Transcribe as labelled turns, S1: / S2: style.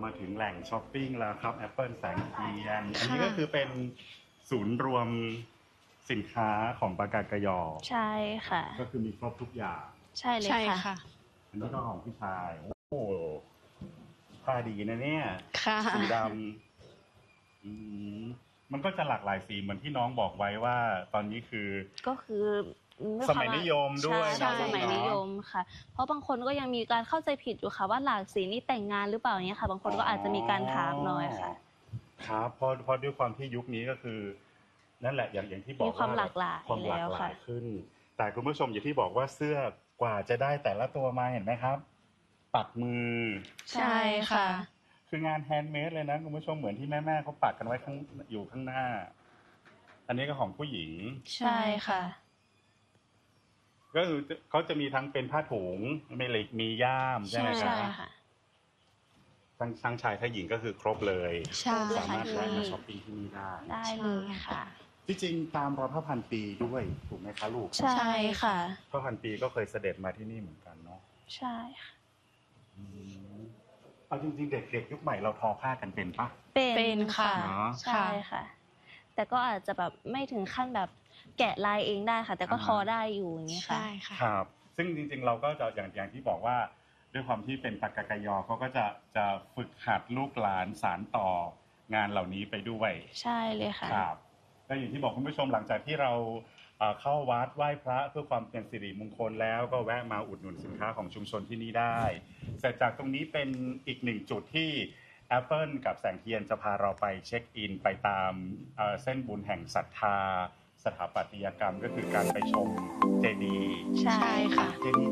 S1: มาถึงแหล่งช้อปปิ้งแล้วครับแอปเปิลแสงเทียนอันนี้ก็คือเป็นศูนย์รวมสินค้าของปากากยอ
S2: ใช่ค่ะ
S1: ก็คือมีครบทุกอย่าง
S2: ใช่เลยค่ะ
S1: อันนี้ก็ของพี่ชายโอ้โหผ้าดีนะเนี่ยสีดำมันก็จะหลากหลายสีเหมือนที่น้องบอกไว้ว่าตอนนี้คือ
S2: ก็คือ
S1: สมัยนิยมด้วย
S2: ใช่สมัยนิยมค่ะเพราะบางคนก็ยังมีการเข้าใจผิดอยู่ค่ะว่าหลากสีนี่แต่งงานหรือเปล่าเนี้ยค่ะบางคนก็อาจจะมีการถามหน่อยค่ะ
S1: ครับเพราะด้วยความที่ยุคนี้ก็คือนั่นแหละอย่างที่บอก
S2: มีความหลากหลายแล้วค่ะ
S1: ขึ้นแต่คุณผู้ชมอย่างที่บอกว่าเสื้อกว่าจะได้แต่ละตัวมาเห็นไหมครับปักมือ
S2: ใช่ค่ะ
S1: คืองานแฮนด์เมดเลยนะคุณผู้ชมเหมือนที่แม่เขาปักกันไว้อยู่ข้างหน้าอันนี้ก็ของผู้หญิง
S2: ใช่ค่ะ
S1: ก็คือเขาจะมีทั้งเป็นผ้าถุงมีย่ามใช่ไหมครับทั้งชายทั้งหญิงก็คือครบเลยสามารถแวะมาช้อปปิ้งที่นี่
S2: ได้เลยค่ะ
S1: ที่จริงตามรอยพระพันปีด้วยถูกไหมคะลูก
S2: ใช่ค่ะ
S1: พระพันปีก็เคยเสด็จมาที่นี่เหมือนกันเนาะ
S2: ใช่ค่ะ
S1: เอาจริงๆเด็กๆยุคใหม่เราทอผ้ากันเป็นปะ
S2: เป็นค่ะใช่ค่ะแต่ก็อาจจะแบบไม่ถึงขั้นแบบแกะลายเองได้ค่ะแต่ก็ทอได้อยู่อย่างนี้ค่ะ
S1: ใช่ค่ะครับซึ่งจริงๆเราก็จะอย่างที่บอกว่าด้วยความที่เป็นปากากยอเขาก็จะฝึกหัดลูกหลานสานต่องานเหล่านี้ไปด้วย
S2: ใช่เลยค่ะ
S1: ครับก็อย่างที่บอกคุณผู้ชมหลังจากที่เราเข้าวัดไหว้พระเพื่อความเป็นสิริมงคลแล้วก็แวะมาอุดหนุนสินค้าของชุมชนที่นี่ได้เสร็จจากตรงนี้เป็นอีกหนึ่งจุดที่แอปเปิลกับแสงเทียนจะพาเราไปเช็คอินไปตามเส้นบุญแห่งศรัทธาสถาปัตยกรรมก็คือการไปชมเจดีย์
S2: ใช่ค่ะ
S1: เจดีย์